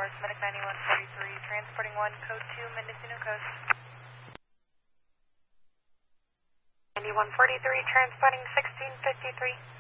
Towers, Medic 9143, transporting 1, code 2, Mendocino Coast. 9143, transporting 1653.